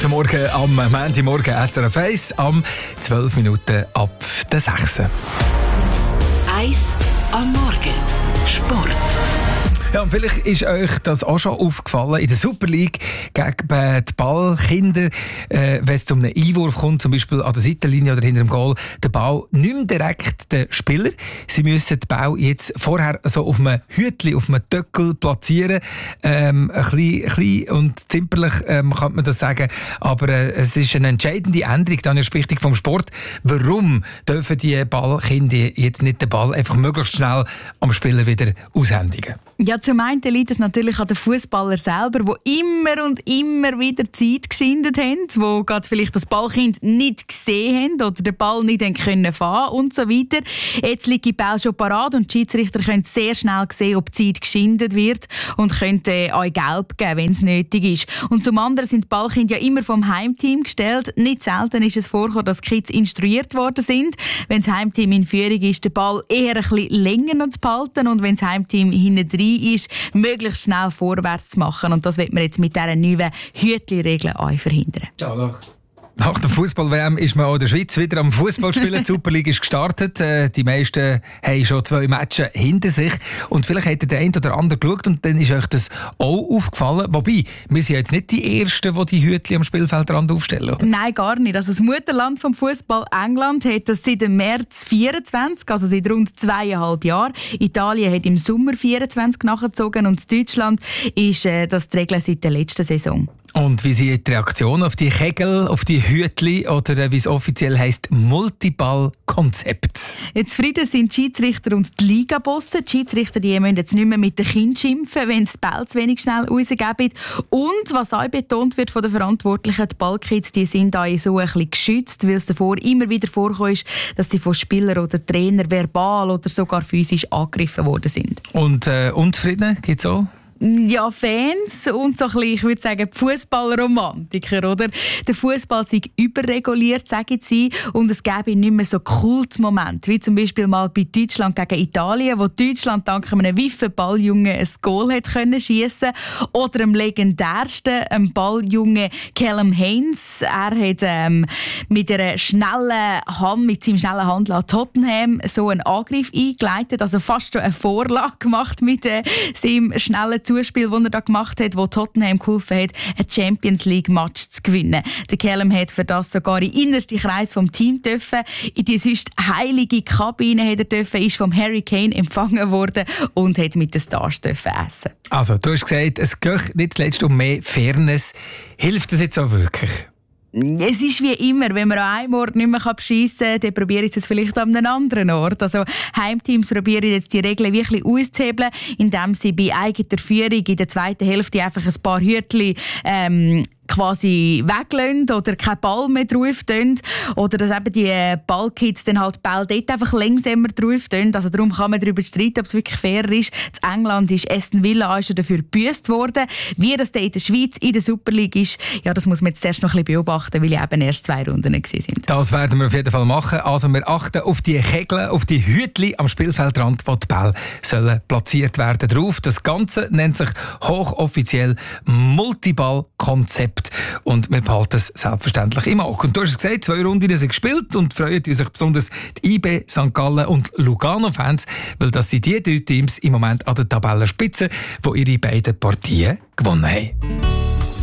Guten Morgen am Montagmorgen SRF 1 am 12 Minuten ab der 6. 1 am Morgen. Sport. Ja, und vielleicht ist euch das auch schon aufgefallen. In der Super League gegen die Ballkinder, wenn es zu einem Einwurf kommt, zum Beispiel an der Seitenlinie oder hinter dem Goal, der Ball nicht mehr direkt den Spieler. Sie müssen den Ball jetzt vorher so auf einem Hütli, auf einem Töckel platzieren. Ein bisschen und zimperlich kann man das sagen. Aber es ist eine entscheidende Änderung dann in der Richtung vom Sport. Warum dürfen die Ballkinder jetzt nicht den Ball einfach möglichst schnell am Spieler wieder aushändigen? Ja, zum einen liegt es natürlich an den Fußballern selber, die immer und immer wieder Zeit geschindet haben, die gerade vielleicht das Ballkind nicht gesehen haben oder den Ball nicht können fahren und so weiter. Jetzt liegt die Ball schon parat und die Schiedsrichter können sehr schnell sehen, ob Zeit geschindet wird und können euch gelb geben, wenn es nötig ist. Und zum anderen sind die Ballkinder ja immer vom Heimteam gestellt. Nicht selten ist es vorgekommen, dass die Kids instruiert worden sind. Wenn das Heimteam in Führung ist, den Ball eher ein bisschen länger noch zu behalten und wenn das Heimteam hinten drin ist, möglichst schnell vorwärts zu machen. Und das wird man jetzt mit dieser neuen Hütli-Regel verhindern. Ja, nach der Fußball-WM ist man auch in der Schweiz wieder am Fußballspielen. Die Super League ist gestartet. Die meisten haben schon 2 Matches hinter sich. Und vielleicht hat der eine oder andere geschaut und dann ist euch das auch aufgefallen. Wobei, wir sind jetzt nicht die Ersten, die die Hütli am Spielfeldrand aufstellen, oder? Nein, gar nicht. Also das Mutterland vom Fußball, England, hat das seit dem März 24, also seit rund 2,5 Jahren. Italien hat im Sommer 24 nachgezogen und in Deutschland ist das die Regel seit der letzten Saison. Und wie sind die Reaktionen auf die Kegel, auf die Hütli oder wie es offiziell heisst, Multiball-Konzept? Zufrieden sind die Schiedsrichter und die Ligabosse. Die Schiedsrichter die müssen jetzt nicht mehr mit den Kindern schimpfen, wenn sie die Ball zu wenig schnell rausgeben. Und was auch betont wird von den Verantwortlichen, die Ballkids die sind auch so ein bisschen geschützt, weil es davor immer wieder vorkommt, dass sie von Spielern oder Trainern verbal oder sogar physisch angegriffen worden sind. Und unzufrieden gibt es auch? Ja, Fans und so ein bisschen, ich würde sagen, Fußballromantiker, oder? Der Fußball sei überreguliert, sagen sie, und es gäbe nicht mehr so Kultmomente, wie zum Beispiel mal bei Deutschland gegen Italien, wo Deutschland dank einem wiffen Balljungen ein Goal hat können schiessen, oder dem legendärsten Balljungen Callum Haynes. Er hat mit seinem schnellen Hand Tottenham so einen Angriff eingeleitet, also fast schon eine Vorlage gemacht mit seinem schnellen Zuspiel, das er da gemacht hat, wo Tottenham geholfen hat, ein Champions League Match zu gewinnen. Der Callum hat für das sogar in den innersten Kreis vom Team dürfen. In die sonst heilige Kabine hat er dürfen, ist vom Harry Kane empfangen worden und hat mit den Stars dürfen essen. Also, du hast gesagt, es geht nicht zuletzt um mehr Fairness. Hilft das jetzt auch wirklich? Es ist wie immer, wenn man an einem Ort nicht mehr beschissen kann, dann probiere ich es vielleicht an einem anderen Ort. Also Heimteams probieren jetzt die Regeln wirklich auszuhebeln, indem sie bei eigener Führung in der zweiten Hälfte einfach ein paar Hütli quasi weglassen oder keinen Ball mehr drauf tun. Oder dass eben die Ballkids dann halt Ball dort einfach langsamer drauf tun. Also darum kann man darüber streiten, ob es wirklich fair ist. In England ist Aston Villa auch schon dafür gebüßt worden. Wie das in der Schweiz in der Super League ist, ja, das muss man jetzt erst noch ein bisschen beobachten, weil eben erst 2 Runden waren. Das werden wir auf jeden Fall machen. Also wir achten auf die Kegel, auf die Hütli am Spielfeldrand, wo die Bälle sollen platziert werden drauf. Das Ganze nennt sich hochoffiziell Multiball-Konzept. Und wir behalten es selbstverständlich im Auge. Und du hast es gesagt, 2 Runden sind gespielt und freuen sich besonders die IB, St. Gallen und Lugano-Fans, weil das sind die 3 Teams im Moment an der Tabellenspitze, die ihre beiden Partien gewonnen haben.